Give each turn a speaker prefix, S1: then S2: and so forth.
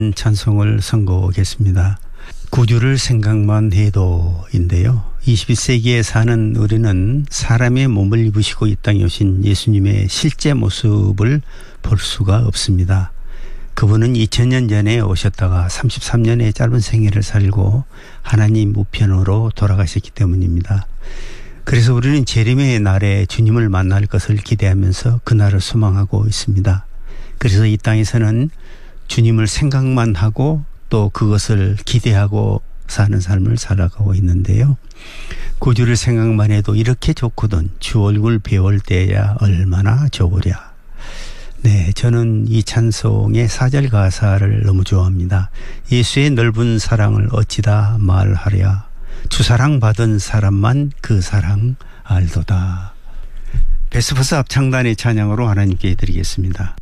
S1: 찬송을 선곡했습니다. 구주를 생각만 해도인데요. 21세기에 사는 우리는 사람의 몸을 입으시고 이 땅에 오신 예수님의 실제 모습을 볼 수가 없습니다. 그분은 2000년 전에 오셨다가 33년의 짧은 생애를 살고 하나님 우편으로 돌아가셨기 때문입니다. 그래서 우리는 재림의 날에 주님을 만날 것을 기대하면서 그날을 소망하고 있습니다. 그래서 이 땅에서는 주님을 생각만 하고 또 그것을 기대하고 사는 삶을 살아가고 있는데요. 구주를 생각만 해도 이렇게 좋거든 주 얼굴 배울 때야 얼마나 좋으랴. 네, 저는 이 찬송의 4절 가사를 너무 좋아합니다. 예수의 넓은 사랑을 어찌다 말하랴. 주 사랑 받은 사람만 그 사랑 알도다. 베스포스 합창단의 찬양으로 하나님께 드리겠습니다.